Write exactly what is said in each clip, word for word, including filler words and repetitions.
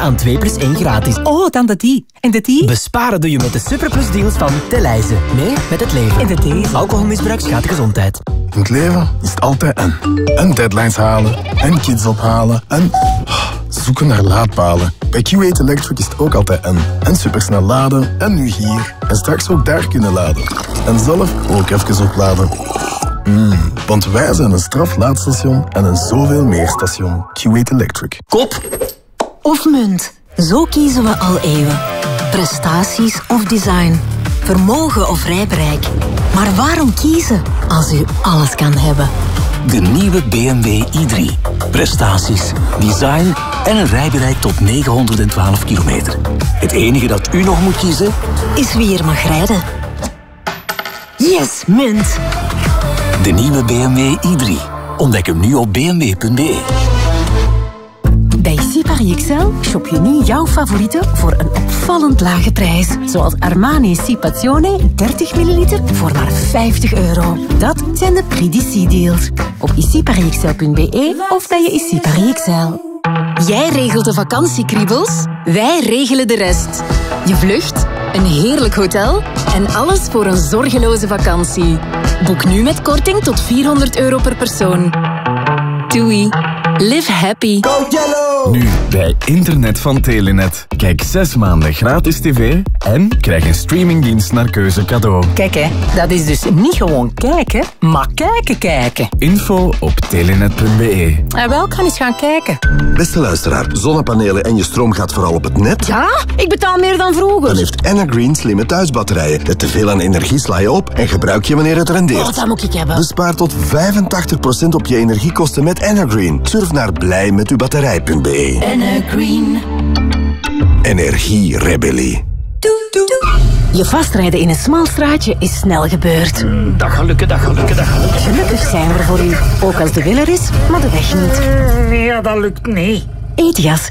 aan twee plus één gratis. Oh, dan de die. En de die? Besparen doe je met de Superplus deals van Teleize. Mee met het leven. En de deze? Alcoholmisbruik schaadt de gezondheid. In het leven is het altijd en. En deadlines halen. En kids ophalen. En zoeken naar laadpalen. Bij Q acht Electric is het ook altijd en. En supersnel laden. En nu hier. En straks ook daar kunnen laden. En zelf ook even opladen. Mm, want wij zijn een straflaadstation en een zoveel meer station. Q acht Electric. Kop of munt. Zo kiezen we al eeuwen. Prestaties of design. Vermogen of rijbereik. Maar waarom kiezen als u alles kan hebben? De nieuwe B M W i drie. Prestaties, design en een rijbereik tot negenhonderdtwaalf kilometer. Het enige dat u nog moet kiezen is wie er mag rijden. Yes, munt. De nieuwe B M W i drie. Ontdek hem nu op b m w punt b e. Bij Sipari X L shop je nu jouw favorieten voor een opvallend lage prijs. Zoals Armani Sipazione dertig milliliter voor maar vijftig euro. Dat zijn de Prix d'Ici deals. Op i sipari x l punt b e of bij je Sipari X L. Jij regelt de vakantiekriebels, wij regelen de rest. Je vlucht, een heerlijk hotel en alles voor een zorgeloze vakantie. Boek nu met korting tot vierhonderd euro per persoon. Doei. Live happy. Go Yellow! Nu bij internet van Telenet. Kijk zes maanden gratis tv en krijg een streamingdienst naar keuze cadeau. Kijk hè, dat is dus niet gewoon kijken, maar kijken kijken. Info op telenet punt b e. En wel, kan eens gaan kijken. Beste luisteraar, zonnepanelen en je stroom gaat vooral op het net? Ja, ik betaal meer dan vroeger. Dan heeft Energreen slimme thuisbatterijen. Net te veel aan energie sla je op en gebruik je wanneer het rendeert. Oh, dat moet ik hebben. Bespaar tot vijfentachtig procent op je energiekosten met Energreen. Surf naar blij met uw batterij punt b e. Energreen. Energierebellie. Je vastrijden in een smal straatje is snel gebeurd. Mm, dat gaat lukken, dat gaat lukken, dat gaat lukken. Gelukkig zijn we er voor u. Ook als de wil er is, maar de weg niet. Ja, dat lukt niet. Ethias.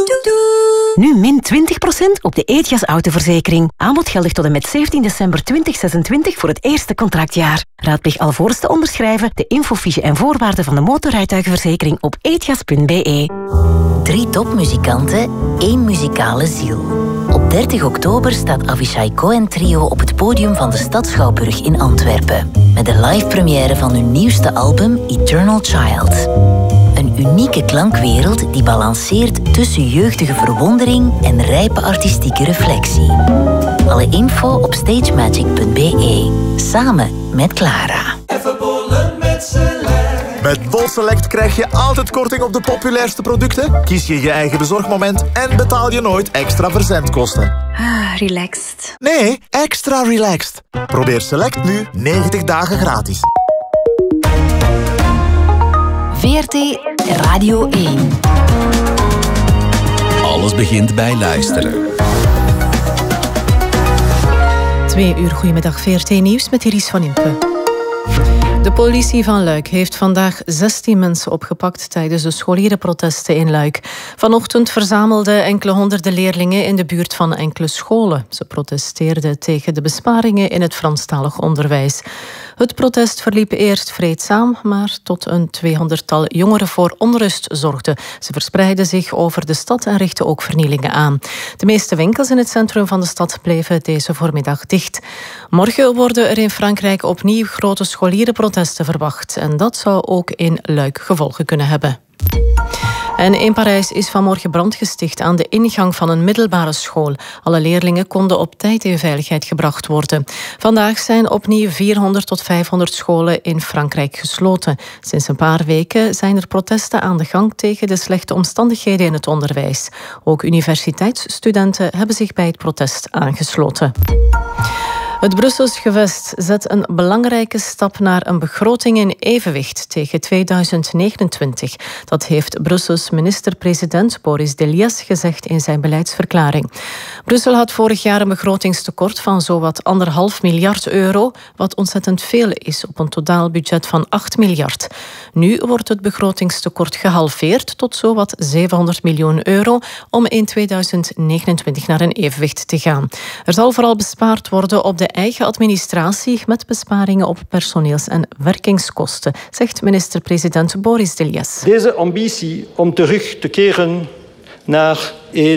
Nu min twintig procent op de Ethias autoverzekering. Aanbod geldig tot en met zeventien december tweeduizend zesentwintig voor het eerste contractjaar. Raadpleeg alvorens te onderschrijven de infofiche en voorwaarden van de motorrijtuigenverzekering op ethias punt b e. Drie topmuzikanten, één muzikale ziel. Op dertig oktober staat Avishai Cohen Trio op het podium van de Stad Schouwburg in Antwerpen. Met de live première van hun nieuwste album Eternal Child. Een unieke klankwereld die balanceert tussen jeugdige verwondering en rijpe artistieke reflectie. Alle info op stagemagic punt b e. Samen met Clara. Even bollen met Select. Met Bol Select krijg je altijd korting op de populairste producten, kies je je eigen bezorgmoment en betaal je nooit extra verzendkosten. Ah, relaxed. Nee, extra relaxed. Probeer Select nu negentig dagen gratis. V R T Radio één. Alles begint bij luisteren. Twee uur goedemiddag, V R T Nieuws met Iris van Impe. De politie van Luik heeft vandaag zestien mensen opgepakt tijdens de scholierenprotesten in Luik. Vanochtend verzamelden enkele honderden leerlingen in de buurt van enkele scholen. Ze protesteerden tegen de besparingen in het Franstalig onderwijs. Het protest verliep eerst vreedzaam, maar tot een tweehonderdtal jongeren voor onrust zorgden. Ze verspreidden zich over de stad en richtten ook vernielingen aan. De meeste winkels in het centrum van de stad bleven deze voormiddag dicht. Morgen worden er in Frankrijk opnieuw grote scholierenprotesten verwacht. En dat zou ook in Luik gevolgen kunnen hebben. En in Parijs is vanmorgen brand gesticht aan de ingang van een middelbare school. Alle leerlingen konden op tijd in veiligheid gebracht worden. Vandaag zijn opnieuw vierhonderd tot vijfhonderd scholen in Frankrijk gesloten. Sinds een paar weken zijn er protesten aan de gang tegen de slechte omstandigheden in het onderwijs. Ook universiteitsstudenten hebben zich bij het protest aangesloten. Het Brussels gewest zet een belangrijke stap naar een begroting in evenwicht tegen tweeduizend negenentwintig. Dat heeft Brussels minister-president Boris Delias gezegd in zijn beleidsverklaring. Brussel had vorig jaar een begrotingstekort van zowat anderhalf miljard euro, wat ontzettend veel is op een totaalbudget van acht miljard. Nu wordt het begrotingstekort gehalveerd tot zowat zevenhonderd miljoen euro om in tweeduizend negenentwintig naar een evenwicht te gaan. Er zal vooral bespaard worden op de eigen administratie met besparingen op personeels- en werkingskosten, zegt minister-president Boris Delias. Deze ambitie om terug te keren naar een